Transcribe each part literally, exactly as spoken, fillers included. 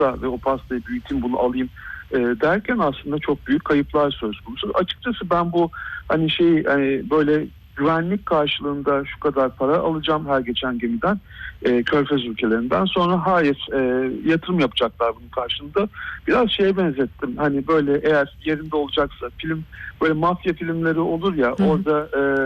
pasta ve o pastayı büyüteyim, bunu alayım e, derken aslında çok büyük kayıplar söz konusu. Açıkçası ben bu hani şey hani böyle güvenlik karşılığında şu kadar para alacağım her geçen gemiden, e, Körfez ülkelerinden, sonra hayır e, yatırım yapacaklar bunun karşılığında. Biraz şeye benzettim, hani böyle eğer yerinde olacaksa film, böyle mafya filmleri olur ya, hı hı. orada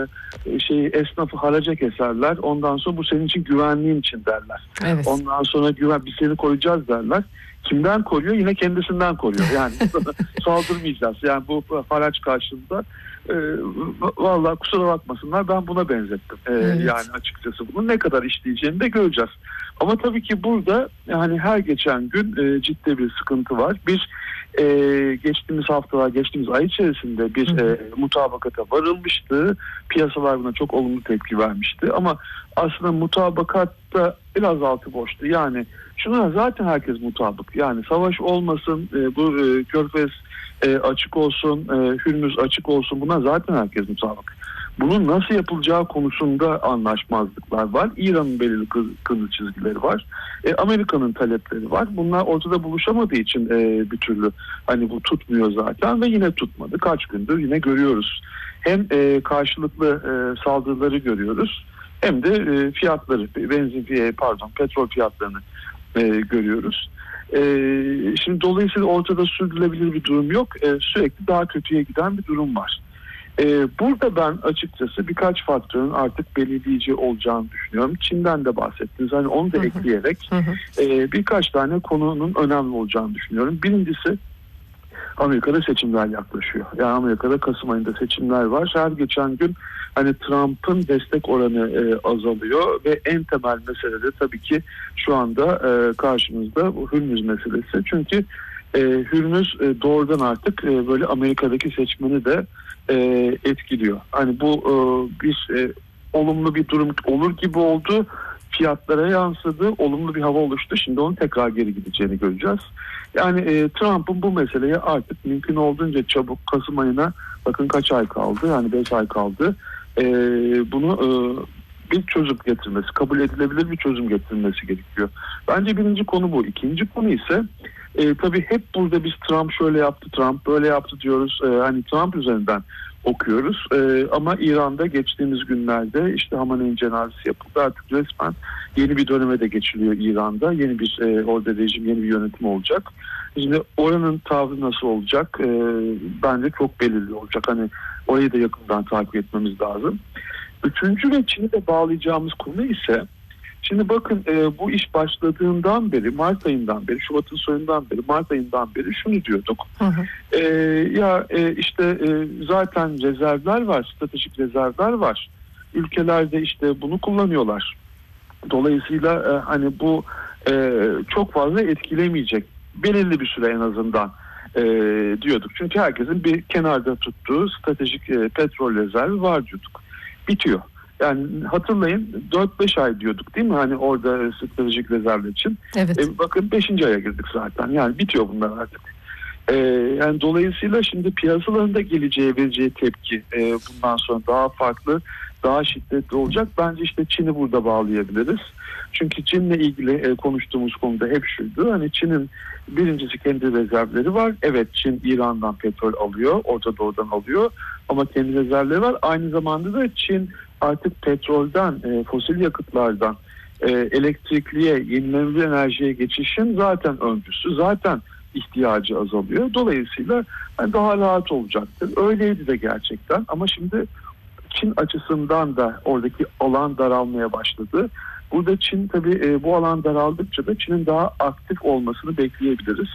e, şey esnafı haraca keserler, ondan sonra bu senin için güvenliğin için derler. Evet. Ondan sonra güven, biz seni koruyacağız derler. Kimden koruyor? Yine kendisinden koruyor. Yani saldırmayacağız. Yani bu haraç karşılığında e, vallahi kusura bakmasınlar, ben buna benzettim. E, evet. Yani açıkçası bunu ne kadar işleyeceğini de göreceğiz. Ama tabii ki burada yani her geçen gün e, ciddi bir sıkıntı var. Bir e, geçtiğimiz haftalar, geçtiğimiz ay içerisinde bir e, mutabakata varılmıştı. Piyasalar buna çok olumlu tepki vermişti. Ama aslında mutabakatta biraz altı boştu. Yani şuna zaten herkes mutabık. Yani savaş olmasın, e, bu e, Körfez e, açık olsun, e, Hürmüz açık olsun, buna zaten herkes mutabık. Bunun nasıl yapılacağı konusunda anlaşmazlıklar var. İran'ın belirli kırmızı çizgileri var. E, Amerika'nın talepleri var. Bunlar ortada buluşamadığı için e, bir türlü hani bu tutmuyor zaten ve yine tutmadı. Kaç gündür yine görüyoruz. Hem e, karşılıklı e, saldırıları görüyoruz, hem de e, fiyatları, benzin pardon petrol fiyatlarını e, görüyoruz. E, şimdi dolayısıyla ortada sürdürülebilir bir durum yok. E, sürekli daha kötüye giden bir durum var. Ee, burada ben açıkçası birkaç faktörün artık belirleyici olacağını düşünüyorum. Çin'den de bahsettiniz. Hani onu da hı hı. ekleyerek hı hı. E, birkaç tane konunun önemli olacağını düşünüyorum. Birincisi, Amerika'da seçimler yaklaşıyor. Yani Amerika'da Kasım ayında seçimler var. Her geçen gün hani Trump'ın destek oranı e, azalıyor ve en temel mesele de tabii ki şu anda e, karşımızda bu Hürmüz meselesi. Çünkü e, Hürmüz e, doğrudan artık e, böyle Amerika'daki seçmeni de e, etkiliyor. Hani bu e, bir e, olumlu bir durum olur gibi oldu. Fiyatlara yansıdı, olumlu bir hava oluştu. Şimdi onun tekrar geri gideceğini göreceğiz. Yani e, Trump'ın bu meseleye artık mümkün olduğunca çabuk, Kasım ayına bakın kaç ay kaldı, yani beş ay kaldı. E, bunu e, bir çözüm getirmesi, kabul edilebilir bir çözüm getirmesi gerekiyor. Bence birinci konu bu. İkinci konu ise e, tabii hep burada biz Trump şöyle yaptı, Trump böyle yaptı diyoruz. E, hani Trump üzerinden okuyoruz. Ee, ama İran'da geçtiğimiz günlerde işte Hamaney'in cenazesi yapıldı. Artık resmen yeni bir döneme de geçiliyor İran'da. Yeni bir e, orada rejim, yeni bir yönetim olacak. Şimdi oranın tavrı nasıl olacak? E, bence çok belirli olacak. Hani orayı da yakından takip etmemiz lazım. Üçüncü ve Çin'i de bağlayacağımız konu ise, şimdi bakın e, bu iş başladığından beri, Mart ayından beri, Şubat'ın sonundan beri, Mart ayından beri şunu diyorduk. Hı hı. E, ya e, işte e, zaten rezervler var, stratejik rezervler var. Ülkelerde işte bunu kullanıyorlar. Dolayısıyla e, hani bu e, çok fazla etkilemeyecek. Belirli bir süre en azından e, diyorduk. Çünkü herkesin bir kenarda tuttuğu stratejik e, petrol rezervi var diyorduk. Bitiyor. Yani hatırlayın dört beş ay diyorduk değil mi? Hani orada stratejik rezervler için. Evet. E, bakın beşinci aya girdik zaten. Yani bitiyor bunlar artık. E, yani dolayısıyla şimdi piyasalarında geleceği, vereceği tepki e, bundan sonra daha farklı, daha şiddetli olacak. Bence işte Çin'i burada bağlayabiliriz. Çünkü Çin'le ilgili e, konuştuğumuz konuda hep şuydu. Hani Çin'in birincisi kendi rezervleri var. Evet, Çin İran'dan petrol alıyor. Orta Doğu'dan alıyor. Ama kendi rezervleri var. Aynı zamanda da Çin artık petrolden, e, fosil yakıtlardan e, elektrikliye, yenilenebilir enerjiye geçişin zaten öncüsü. Zaten ihtiyacı azalıyor. Dolayısıyla yani daha rahat olacaktır. Öyleydi de gerçekten. Ama şimdi Çin açısından da oradaki alan daralmaya başladı. Burada Çin tabii e, bu alan daraldıkça da Çin'in daha aktif olmasını bekleyebiliriz.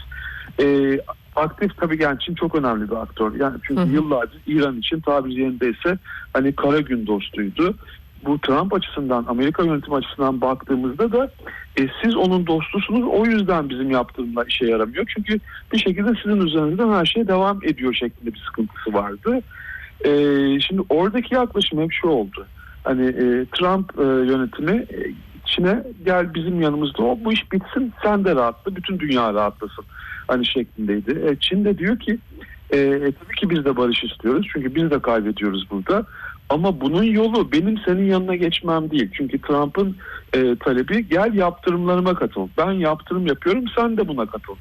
E, aktif tabii, yani Çin çok önemli bir aktör. Yani çünkü hı hı. yıllardır İran için tabiri yerindeyse hani kara gün dostuydu. Bu Trump açısından, Amerika yönetimi açısından baktığımızda da e, siz onun dostusunuz, o yüzden bizim yaptığımlar işe yaramıyor. Çünkü bir şekilde sizin üzerinizden her şey devam ediyor şeklinde bir sıkıntısı vardı. E, şimdi oradaki yaklaşım hep şu oldu. Hani e, Trump e, yönetimi e, Çin'e gel bizim yanımızda ol, bu iş bitsin, sen de rahatla, bütün dünya rahatlasın hani şeklindeydi. E, Çin de diyor ki e, tabii ki biz de barış istiyoruz çünkü biz de kaybediyoruz burada. Ama bunun yolu benim senin yanına geçmem değil. Çünkü Trump'ın e, talebi gel yaptırımlarıma katıl. Ben yaptırım yapıyorum, sen de buna katıl.